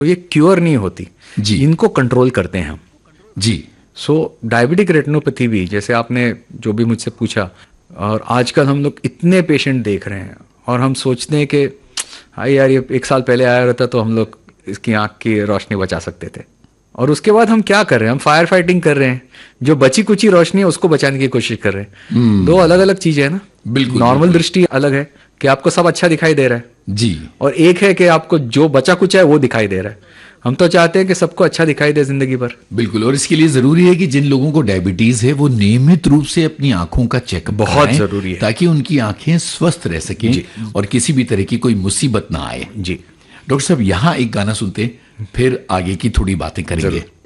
तो ये क्योर नहीं होती जी इनको कंट्रोल करते हैं हम। जी। सो डायबिटिक रेटिनोपैथी भी, जैसे आपने जो भी मुझसे पूछा, और आजकल हम लोग इतने पेशेंट देख रहे हैं और हम सोचते हैं कि हाँ यार ये 1 साल पहले आया रहता तो हम लोग इसकी आंख की रोशनी बचा सकते थे, और उसके बाद हम क्या कर रहे हैं, हम फायर फाइटिंग कर रहे हैं, जो बची कुची रोशनी है उसको बचाने की कोशिश कर रहे हैं। दो अलग अलग चीजें हैं ना। बिल्कुल नॉर्मल बिल्कुल। दृष्टि अलग है कि आपको सब अच्छा दिखाई दे रहा है, जी और एक है कि आपको जो बचा कुचा है वो दिखाई दे रहा है। हम तो चाहते हैं कि सबको अच्छा दिखाई दे जिंदगी भर। बिल्कुल। और इसके लिए जरूरी है कि जिन लोगों को डायबिटीज है वो नियमित रूप से अपनी आंखों का चेकअप बहुत कराएं, जरूरी है। ताकि उनकी आंखें स्वस्थ रह सकें जी और किसी भी तरह की कोई मुसीबत ना आए। जी। डॉक्टर साहब, यहाँ एक गाना सुनते हैं, फिर आगे की थोड़ी बातें करेंगे। जरूर।